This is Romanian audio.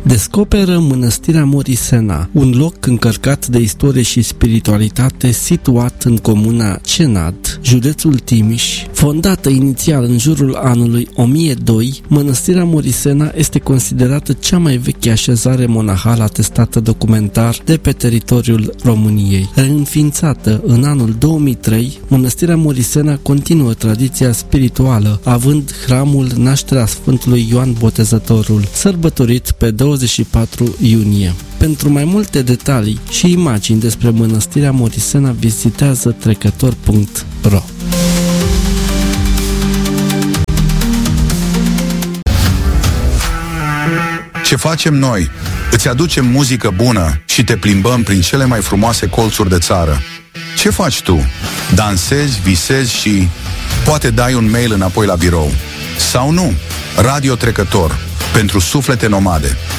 descoperă Mănăstirea Morisena, un loc încărcat de istorie și spiritualitate situat în comuna Cenad, județul Timiș. Fondată inițial în jurul anului 1002, Mănăstirea Morisena este considerată cea mai veche așezare monahală atestată documentar de pe teritoriul României. Reînființată în anul 2003, Mănăstirea Morisena continuă tradiția spirituală, având hramul Nașterea Sfântului Ioan Botezătorul, sărbătorit pe 24 iunie. Pentru mai multe detalii și imagini despre Mănăstirea Morisena, vizitează trecător.ro. Ce facem noi? Îți aducem muzică bună și te plimbăm prin cele mai frumoase colțuri de țară. Ce faci tu? Dansezi, visezi și poate dai un mail înapoi la birou. Sau nu? Radio Trecător, pentru suflete nomade.